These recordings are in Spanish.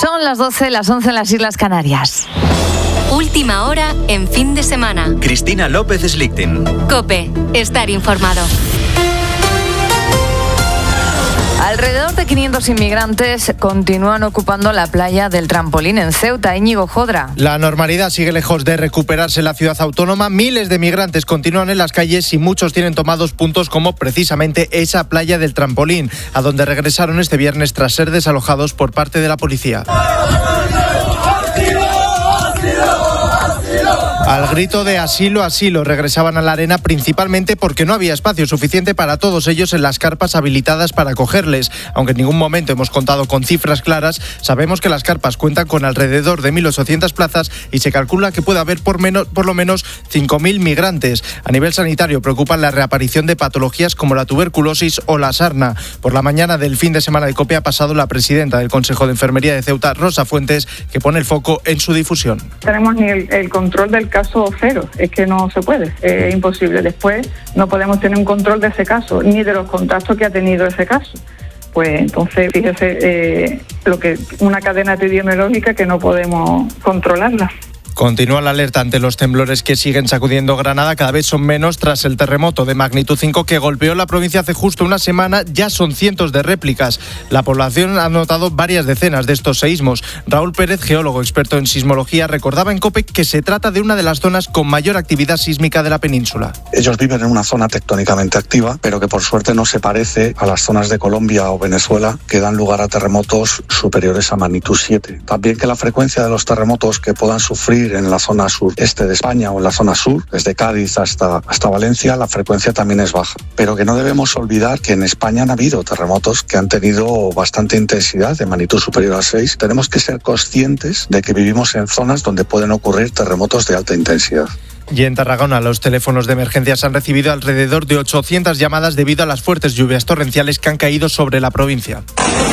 Son las 12, las 11 en las Islas Canarias. Última hora en fin de semana. Cristina López Slichting. COPE. Estar informado. Alrededor de 500 inmigrantes continúan ocupando la playa del Trampolín en Ceuta. Íñigo Jodra. La normalidad sigue lejos de recuperarse en la ciudad autónoma. Miles de migrantes continúan en las calles y muchos tienen tomados puntos como precisamente esa playa del Trampolín, a donde regresaron este viernes tras ser desalojados por parte de la policía. Al grito de asilo, asilo, regresaban a la arena principalmente porque no había espacio suficiente para todos ellos en las carpas habilitadas para acogerles. Aunque en ningún momento hemos contado con cifras claras, sabemos que las carpas cuentan con alrededor de 1.800 plazas y se calcula que puede haber por lo menos 5.000 migrantes. A nivel sanitario preocupan la reaparición de patologías como la tuberculosis o la sarna. Por la mañana del fin de semana de COPE ha pasado la presidenta del Consejo de Enfermería de Ceuta, Rosa Fuentes, que pone el foco en su difusión. Tenemos ni el control del caso cero, es que no se puede, es imposible. Después no podemos tener un control de ese caso, ni de los contactos que ha tenido ese caso. Pues entonces, fíjese, una cadena epidemiológica que no podemos controlarla. Continúa la alerta ante los temblores que siguen sacudiendo Granada. Cada vez son menos tras el terremoto de magnitud 5 que golpeó la provincia hace justo una semana. Ya son cientos de réplicas. La población ha notado varias decenas de estos seísmos. Raúl Pérez, geólogo experto en sismología, recordaba en COPE que se trata de una de las zonas con mayor actividad sísmica de la península. Ellos viven en una zona tectónicamente activa, pero que por suerte no se parece a las zonas de Colombia o Venezuela que dan lugar a terremotos superiores a magnitud 7. También que la frecuencia de los terremotos que puedan sufrir en la zona sureste de España o en la zona sur, desde Cádiz hasta Valencia, la frecuencia también es baja. Pero que no debemos olvidar que en España han habido terremotos que han tenido bastante intensidad, de magnitud superior a 6. Tenemos que ser conscientes de que vivimos en zonas donde pueden ocurrir terremotos de alta intensidad. Y en Tarragona, los teléfonos de emergencias han recibido alrededor de 800 llamadas debido a las fuertes lluvias torrenciales que han caído sobre la provincia.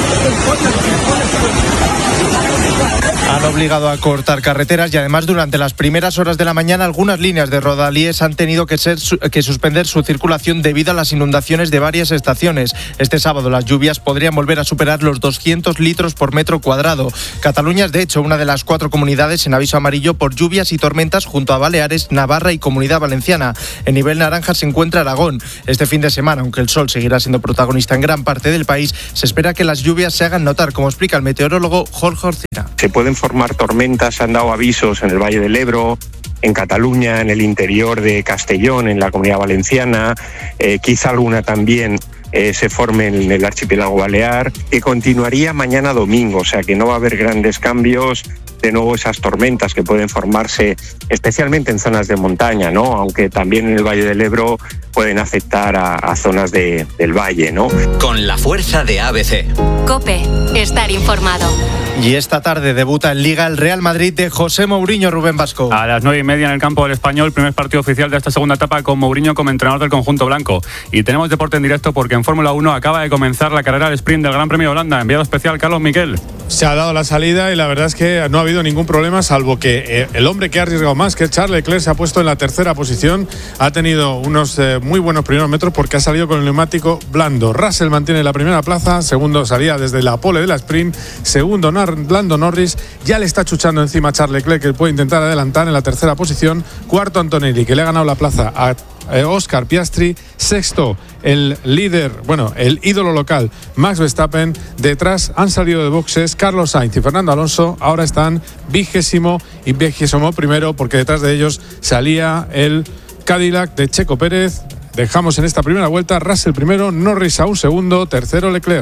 Han obligado a cortar carreteras y además durante las primeras horas de la mañana algunas líneas de Rodalíes han tenido que suspender su circulación debido a las inundaciones de varias estaciones. Este sábado las lluvias podrían volver a superar los 200 litros por metro cuadrado. Cataluña es de hecho una de las 4 comunidades en aviso amarillo por lluvias y tormentas junto a Baleares, Navarra y Comunidad Valenciana. En nivel naranja se encuentra Aragón. Este fin de semana, aunque el sol seguirá siendo protagonista en gran parte del país, se espera que las lluvias se hagan notar, como explica el meteorólogo Jorge Orcina. Se pueden formar tormentas, se han dado avisos en el Valle del Ebro, en Cataluña, en el interior de Castellón, en la Comunidad Valenciana, quizá alguna también se forme en el archipiélago balear, que continuaría mañana domingo, o sea que no va a haber grandes cambios. De nuevo esas tormentas que pueden formarse especialmente en zonas de montaña, ¿no? Aunque también en el Valle del Ebro pueden afectar a zonas del valle, ¿no? Con la fuerza de ABC. COPE. Estar informado. Y esta tarde debuta en Liga el Real Madrid de José Mourinho. Rubén Vasco. A las 9:30 en el campo del Español, primer partido oficial de esta segunda etapa con Mourinho como entrenador del conjunto blanco. Y tenemos deporte en directo porque en Fórmula 1 acaba de comenzar la carrera al sprint del Gran Premio de Holanda. Enviado especial Carlos Miquel. Se ha dado la salida y la verdad es que no ha habido ningún problema, salvo que el hombre que ha arriesgado más, que es Charles Leclerc, se ha puesto en la tercera posición. Ha tenido unos muy buenos primeros metros porque ha salido con el neumático blando. Russell mantiene la primera plaza, segundo salía desde la pole de la sprint, segundo Lando Norris, ya le está chuchando encima a Charles Leclerc, que puede intentar adelantar en la tercera posición. Cuarto Antonelli, que le ha ganado la plaza a Oscar Piastri. Sexto el líder, el ídolo local Max Verstappen. Detrás han salido de boxes Carlos Sainz y Fernando Alonso. Ahora están 20º y 21º porque detrás de ellos salía el Cadillac de Checo Pérez. Dejamos en esta primera vuelta Russell primero, Norris aún segundo, tercero Leclerc.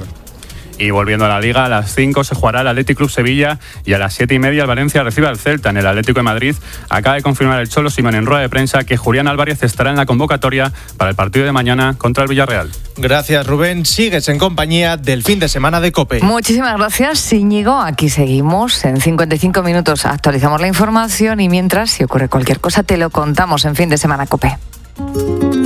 Y volviendo a la Liga, a las 5 se jugará el Athletic Club Sevilla y a las 7:30 el Valencia recibe al Celta en el Atlético de Madrid. Acaba de confirmar el Cholo Simeone en rueda de prensa que Julián Álvarez estará en la convocatoria para el partido de mañana contra el Villarreal. Gracias, Rubén. Sigues en compañía del fin de semana de COPE. Muchísimas gracias, Íñigo. Aquí seguimos. En 55 minutos actualizamos la información y mientras, si ocurre cualquier cosa, te lo contamos en Fin de Semana COPE.